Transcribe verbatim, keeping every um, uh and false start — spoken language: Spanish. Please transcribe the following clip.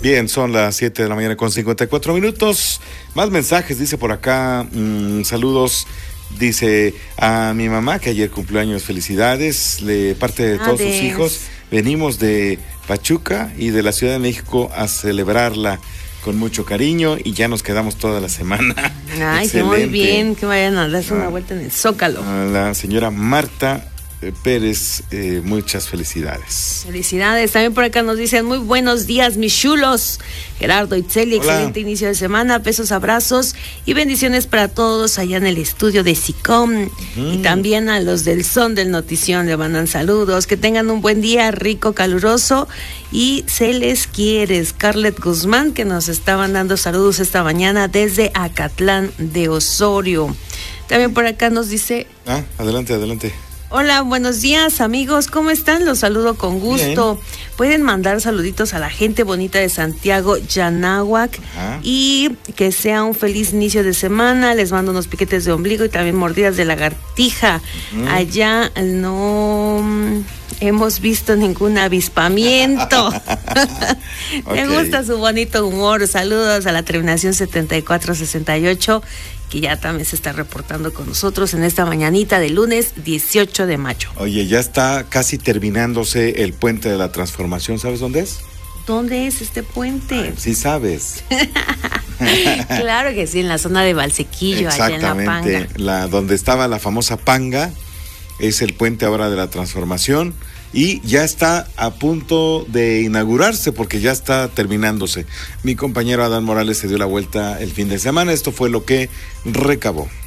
Bien, son las siete de la mañana con cincuenta y cuatro minutos. Más mensajes, dice por acá, mmm, saludos, dice a mi mamá que ayer cumplió años, felicidades, de parte de todos sus hijos. Venimos de Pachuca y de la Ciudad de México a celebrarla con mucho cariño y ya nos quedamos toda la semana. Ay, que muy bien, que vayan a darse ah, una vuelta en el Zócalo. A la señora Marta Pérez, eh, muchas felicidades. Felicidades. También por acá nos dicen muy buenos días, mis chulos. Gerardo Itzeli, excelente inicio de semana, besos, abrazos y bendiciones para todos allá en el estudio de SICOM. Uh-huh. Y también a los del Son del Notición le mandan saludos. Que tengan un buen día, rico, caluroso y se les quiere. Scarlett Guzmán, que nos estaban dando saludos esta mañana desde Acatlán de Osorio. También por acá nos dice... Ah, adelante, adelante. Hola, buenos días amigos, ¿cómo están? Los saludo con gusto. Bien. Pueden mandar saluditos a la gente bonita de Santiago, Yanahuac, ajá, y que sea un feliz inicio de semana. Les mando unos piquetes de ombligo y también mordidas de lagartija. Uh-huh. Allá no hemos visto ningún avispamiento. Okay. Me gusta su bonito humor. Saludos a la terminación setenta y cuatro sesenta y ocho. Que ya también se está reportando con nosotros en esta mañanita de lunes dieciocho de mayo. Oye, ya está casi terminándose el puente de la Transformación, ¿sabes dónde es? ¿Dónde es este puente? Ay, sí sabes. Claro que sí, en la zona de Valsequillo, allá en La Panga. La, donde estaba la famosa Panga, es el puente ahora de la Transformación. Y ya está a punto de inaugurarse porque ya está terminándose. Mi compañero Adán Morales se dio la vuelta el fin de semana. Esto fue lo que recabó.